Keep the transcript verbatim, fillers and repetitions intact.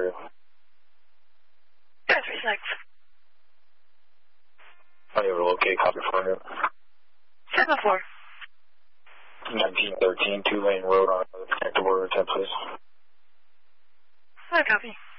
for you? ten three six. Are you able to locate copy for you? seven four. nineteen thirteen, two lane road on connected border ten, please. I copy.